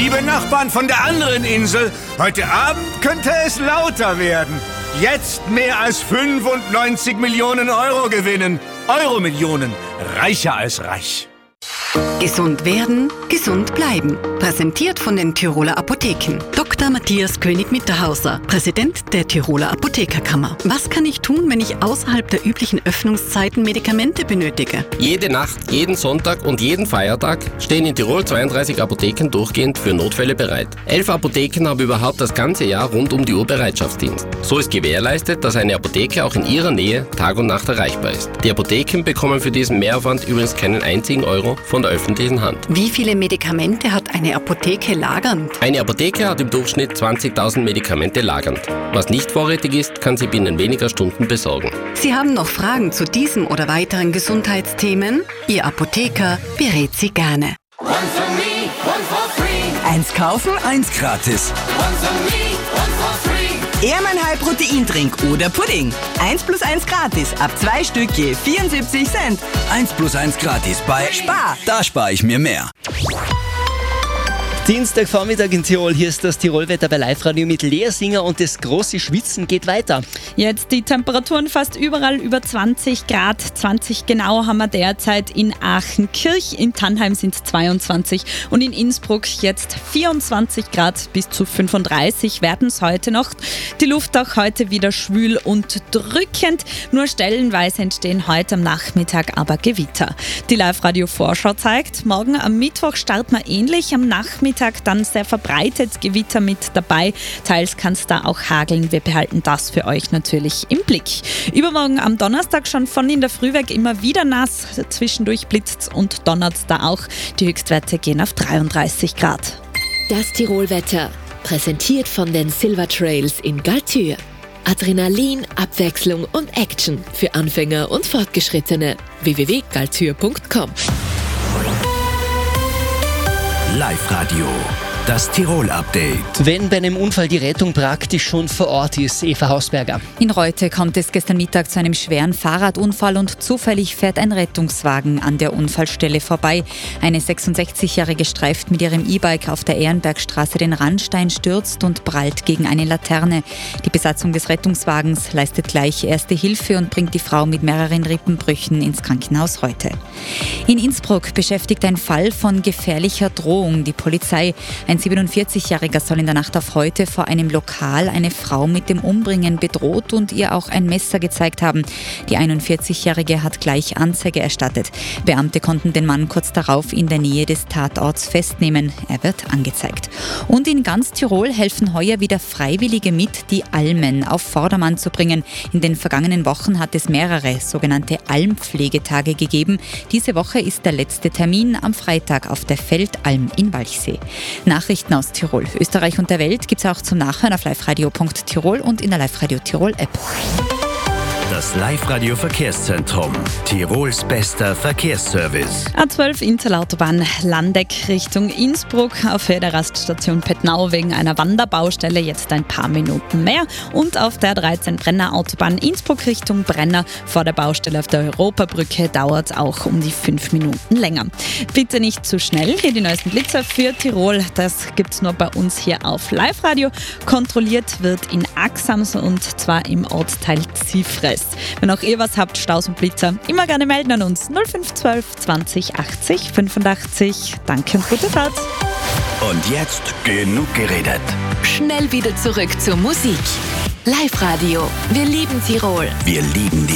Liebe Nachbarn von der anderen Insel, heute Abend könnte es lauter werden. Jetzt mehr als 95 Millionen Euro gewinnen. Euro-Millionen. Reicher als reich. Gesund werden, gesund bleiben. Präsentiert von den Tiroler Apotheken. Dr. Matthias König-Mitterhauser, Präsident der Tiroler Apothekerkammer. Was kann ich tun, wenn ich außerhalb der üblichen Öffnungszeiten Medikamente benötige? Jede Nacht, jeden Sonntag und jeden Feiertag stehen in Tirol 32 Apotheken durchgehend für Notfälle bereit. 11 Apotheken haben überhaupt das ganze Jahr rund um die Uhr Bereitschaftsdienst. So ist gewährleistet, dass eine Apotheke auch in ihrer Nähe Tag und Nacht erreichbar ist. Die Apotheken bekommen für diesen Mehraufwand übrigens keinen einzigen Euro von der öffentlichen Hand. Wie viele Medikamente hat eine Apotheke lagernd? Eine Apotheke hat im Durchschnitt 20.000 Medikamente lagernd. Was nicht vorrätig ist, kann sie binnen weniger Stunden besorgen. Sie haben noch Fragen zu diesem oder weiteren Gesundheitsthemen? Ihr Apotheker berät Sie gerne. One for me, one for free. 1 kaufen, 1 gratis. One for me, one for free. Ehrmann Proteindrink oder Pudding. 1 + 1 gratis. Ab 2 Stück je 74 Cent. 1 + 1 gratis bei Spar. Da spare ich mir mehr. Dienstagvormittag in Tirol, hier ist das Tirolwetter bei Live-Radio mit Lea Singer und das große Schwitzen geht weiter. Jetzt die Temperaturen fast überall über 20 Grad. 20 genau haben wir derzeit in Aachenkirch, in Tannheim sind es 22 und in Innsbruck jetzt 24 Grad bis zu 35 werden es heute noch. Die Luft auch heute wieder schwül und drückend. Nur stellenweise entstehen heute am Nachmittag aber Gewitter. Die Live-Radio-Vorschau zeigt, morgen am Mittwoch starten wir ähnlich, am Nachmittag dann sehr verbreitet Gewitter mit dabei. Teils kann es da auch hageln. Wir behalten das für euch natürlich im Blick. Übermorgen am Donnerstag schon von in der Früh weg immer wieder nass. Zwischendurch blitzt und donnert da auch. Die Höchstwerte gehen auf 33 Grad. Das Tirolwetter, präsentiert von den Silver Trails in Galtür. Adrenalin, Abwechslung und Action für Anfänger und Fortgeschrittene. www.galtür.com. Live-Radio, das Tirol-Update. Wenn bei einem Unfall die Rettung praktisch schon vor Ort ist, Eva Hausberger. In Reute kommt es gestern Mittag zu einem schweren Fahrradunfall und zufällig fährt ein Rettungswagen an der Unfallstelle vorbei. Eine 66-Jährige streift mit ihrem E-Bike auf der Ehrenbergstraße den Randstein, stürzt und prallt gegen eine Laterne. Die Besatzung des Rettungswagens leistet gleich Erste Hilfe und bringt die Frau mit mehreren Rippenbrüchen ins Krankenhaus Reute. In Innsbruck beschäftigt ein Fall von gefährlicher Drohung die Polizei. Ein 47-Jähriger soll in der Nacht auf heute vor einem Lokal eine Frau mit dem Umbringen bedroht und ihr auch ein Messer gezeigt haben. Die 41-Jährige hat gleich Anzeige erstattet. Beamte konnten den Mann kurz darauf in der Nähe des Tatorts festnehmen. Er wird angezeigt. Und in ganz Tirol helfen heuer wieder Freiwillige mit, die Almen auf Vordermann zu bringen. In den vergangenen Wochen hat es mehrere sogenannte Almpflegetage gegeben. Diese Woche ist der letzte Termin am Freitag auf der Feldalm in Walchsee. Nachrichten aus Tirol, Österreich und der Welt gibt es auch zum Nachhören auf liveradio.tirol und in der Live-Radio Tirol App. Das Live-Radio Verkehrszentrum, Tirols bester Verkehrsservice. A12 Interlautobahn Landeck Richtung Innsbruck auf Höhe der Raststation Pettnau wegen einer Wanderbaustelle jetzt ein paar Minuten mehr. Und auf der 13 Brenner Autobahn Innsbruck Richtung Brenner vor der Baustelle auf der Europabrücke dauert es auch um die 5 Minuten länger. Bitte nicht zu schnell, hier die neuesten Blitzer für Tirol. Das gibt es nur bei uns hier auf Live-Radio. Kontrolliert wird in Axams und zwar im Ortsteil Zifres. Wenn auch ihr was habt, Staus und Blitzer, immer gerne melden an uns 0512 20 80 85. Danke und gute Fahrt. Und jetzt genug geredet. Schnell wieder zurück zur Musik. Live-Radio, wir lieben Tirol. Wir lieben